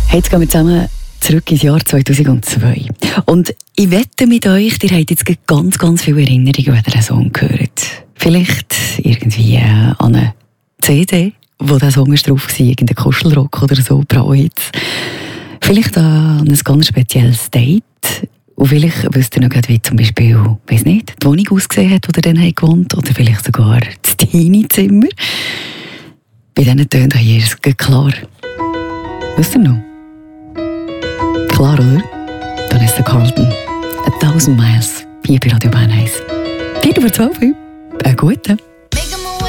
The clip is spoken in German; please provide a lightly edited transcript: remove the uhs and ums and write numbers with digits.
Jetzt gehen wir zusammen zurück ins Jahr 2002. Und ich wette mit euch, ihr habt jetzt ganz, ganz viele Erinnerungen, wenn ihr einen Song hört. Vielleicht irgendwie an eine CD, wo der Song drauf war, irgendein Kuschelrock oder so, Brauhits. Vielleicht an ein ganz spezielles Date. Und vielleicht wisst ihr noch, wie zum Beispiel, weiss nicht, die Wohnung ausgesehen hat, wo ihr dann gewohnt habt, oder vielleicht sogar das Teenie-Zimmer. Bei diesen Tönen hier ist es klar. Wisst ihr noch? Klar, oder? Dann ist der Carlton. 1000 Miles. Hier bei Radio Bern 1. 4 über 12. Einen guten.